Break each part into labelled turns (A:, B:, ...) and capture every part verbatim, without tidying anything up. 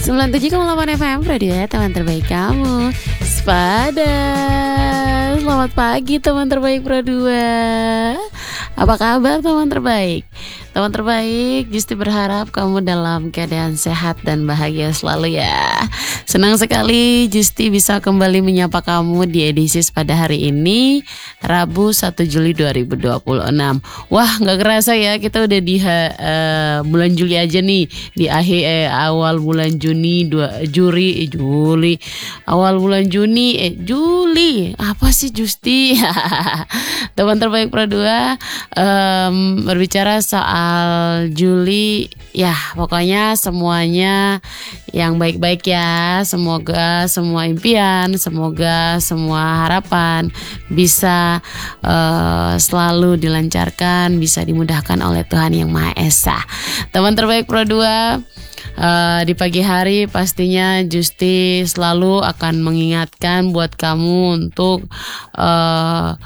A: sembilan puluh tujuh koma delapan F M Radio ya, teman terbaik kamu. Sepada selamat pagi teman terbaik Pro dua. Apa kabar teman terbaik? Teman terbaik, Justi berharap kamu dalam keadaan sehat dan bahagia selalu ya. Senang sekali Justi bisa kembali menyapa kamu di edisi pada hari ini, Rabu satu Juli dua ribu dua puluh enam. Wah, gak kerasa ya, kita udah di uh, bulan Juli aja nih. Di akhir eh, awal bulan Juni, dua, Juli, eh, Juli Awal bulan Juni, eh Juli Apa sih Justi? Teman terbaik Pro dua, um, berbicara soal Juli, ya pokoknya semuanya yang baik-baik ya. Semoga semua impian, semoga semua harapan bisa uh, selalu dilancarkan, bisa dimudahkan oleh Tuhan Yang Maha Esa. Teman terbaik Pro dua, uh, di pagi hari pastinya Justi selalu akan mengingatkan buat kamu untuk uh,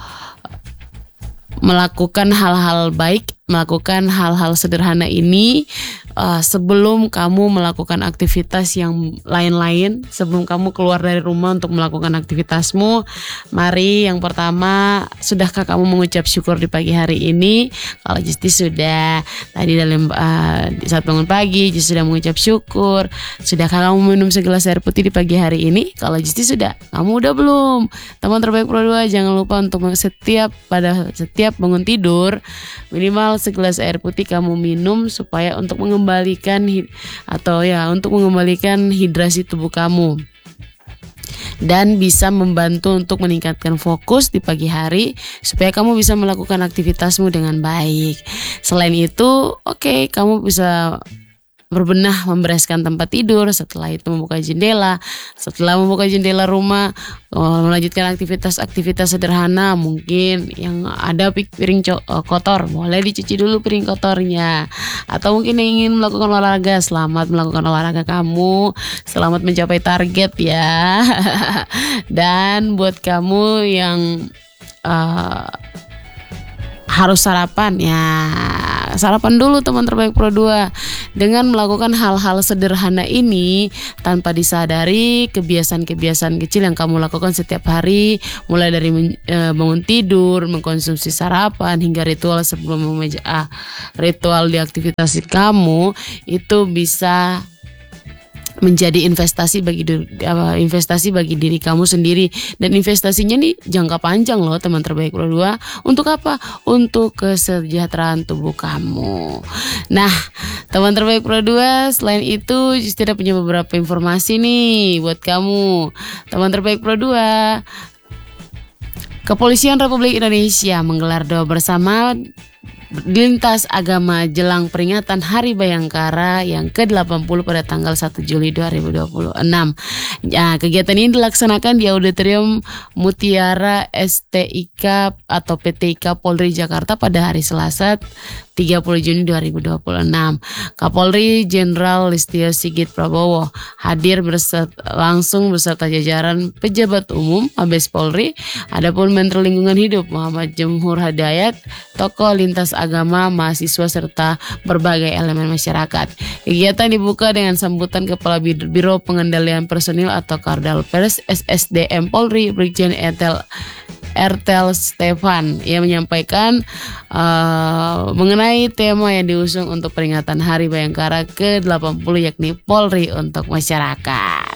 A: melakukan hal-hal baik, melakukan hal-hal sederhana ini uh, sebelum kamu melakukan aktivitas yang lain-lain, sebelum kamu keluar dari rumah untuk melakukan aktivitasmu. Mari yang pertama, sudahkah kamu mengucap syukur di pagi hari ini? Kalau Justi sudah, tadi dalam uh, saat bangun pagi Justi sudah mengucap syukur. Sudahkah kamu minum segelas air putih di pagi hari ini? Kalau Justi sudah, kamu udah belum? Teman terbaik Pro dua, jangan lupa untuk setiap pada setiap bangun tidur minimal segelas air putih kamu minum, supaya untuk mengembalikan atau ya untuk mengembalikan hidrasi tubuh kamu dan bisa membantu untuk meningkatkan fokus di pagi hari supaya kamu bisa melakukan aktivitasmu dengan baik. Selain itu, oke, okay, kamu bisa berbenah membereskan tempat tidur, setelah itu membuka jendela, setelah membuka jendela rumah, melanjutkan aktivitas-aktivitas sederhana. Mungkin yang ada piring kotor, boleh dicuci dulu piring kotornya. Atau mungkin yang ingin melakukan olahraga, selamat melakukan olahraga kamu, selamat mencapai target ya. Dan buat kamu yang uh, harus sarapan ya, sarapan dulu teman terbaik Pro dua. Dengan melakukan hal-hal sederhana ini tanpa disadari, kebiasaan-kebiasaan kecil yang kamu lakukan setiap hari, mulai dari men, e, bangun tidur, mengkonsumsi sarapan, hingga ritual sebelum memeja, ah, ritual di aktivitas kamu, itu bisa menjadi investasi bagi apa, investasi bagi diri kamu sendiri, dan investasinya nih jangka panjang loh teman terbaik Pro dua. Untuk apa? Untuk kesejahteraan tubuh kamu. Nah, teman terbaik Pro dua, selain itu Justi ada punya beberapa informasi nih buat kamu. Teman terbaik Pro dua, Kepolisian Republik Indonesia menggelar doa bersama lintas agama jelang peringatan Hari Bayangkara yang ke delapan puluh pada tanggal satu Juli dua ribu dua puluh enam. Nah, kegiatan ini dilaksanakan di Auditorium Mutiara S T I K atau P T I K Polri Jakarta pada hari Selasa tiga puluh Juni dua ribu dua puluh enam. Kapolri Jenderal Listio Sigit Prabowo hadir berserta, langsung beserta jajaran pejabat umum Mabes Polri. Adapun Menteri Lingkungan Hidup Muhammad Jemhur Hidayat, tokoh lintas agama, mahasiswa serta berbagai elemen masyarakat. Kegiatan dibuka dengan sambutan Kepala Biro Pengendalian Personil atau Kardal Pers S S D M Polri Brigjen Etel Ertel Stefan. Ia menyampaikan uh, mengenai tema yang diusung untuk peringatan Hari Bayangkara ke delapan puluh, yakni Polri untuk masyarakat.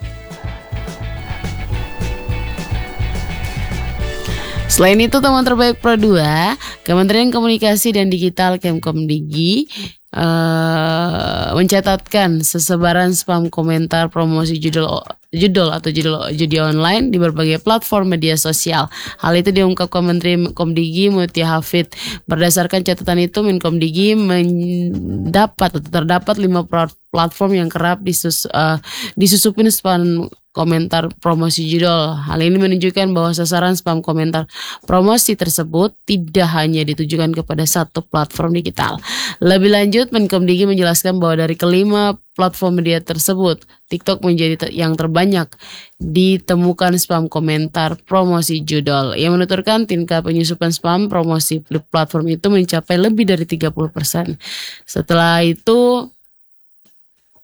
A: Selain itu, teman terbaik Pro dua, Kementerian Komunikasi dan Digital Kemkomdigi uh, mencatatkan sesebaran spam komentar promosi judul judul atau judul judi online di berbagai platform media sosial. Hal itu diungkapkan Menteri Komdigi Mutia Hafid. Berdasarkan catatan itu, Menkomdigi mendapat atau terdapat lima platform yang kerap disus, uh, disusupin spam komentar promosi judul. Hal ini menunjukkan bahwa sasaran spam komentar promosi tersebut tidak hanya ditujukan kepada satu platform digital. Lebih lanjut, Menkomdigi menjelaskan bahwa dari kelima platform media tersebut, TikTok menjadi ter- yang terbanyak ditemukan spam komentar promosi judul. Ia menuturkan tingkat penyusupan spam promosi platform itu mencapai lebih dari tiga puluh persen. Setelah itu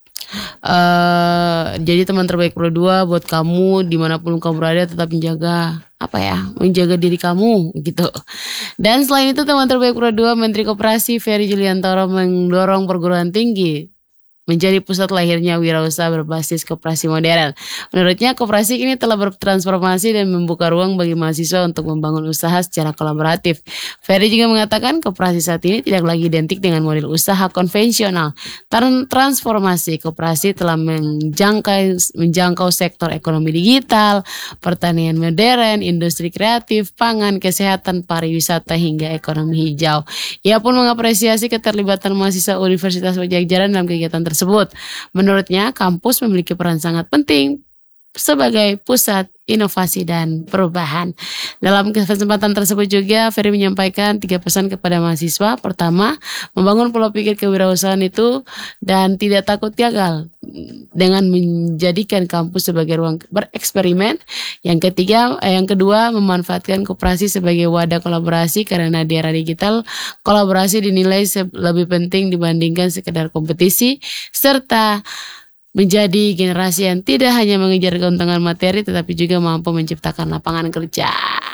A: Uh, jadi teman terbaik Pro dua buat kamu dimanapun kamu berada tetap menjaga apa ya, menjaga diri kamu gitu. Dan selain itu teman terbaik Pro dua Menteri Koperasi Ferry Juliantoro mendorong perguruan tinggi menjadi pusat lahirnya wirausaha berbasis koperasi modern. Menurutnya koperasi ini telah bertransformasi dan membuka ruang bagi mahasiswa untuk membangun usaha secara kolaboratif. Ferry juga mengatakan koperasi saat ini tidak lagi identik dengan model usaha konvensional. Transformasi koperasi telah menjangkau, menjangkau sektor ekonomi digital, pertanian modern, industri kreatif, pangan, kesehatan, pariwisata hingga ekonomi hijau. Ia pun mengapresiasi keterlibatan mahasiswa Universitas Padjadjaran dalam kegiatan tersebut. Tersebut. Menurutnya, kampus memiliki peran sangat penting sebagai pusat inovasi dan perubahan. Dalam kesempatan tersebut juga, Ferry menyampaikan tiga pesan kepada mahasiswa. Pertama, membangun pola pikir kewirausahaan itu dan tidak takut gagal dengan menjadikan kampus sebagai ruang bereksperimen. Yang ketiga, eh, yang kedua, memanfaatkan koperasi sebagai wadah kolaborasi karena di era digital, kolaborasi dinilai lebih penting dibandingkan sekedar kompetisi, serta menjadi generasi yang tidak hanya mengejar keuntungan materi tetapi juga mampu menciptakan lapangan kerja.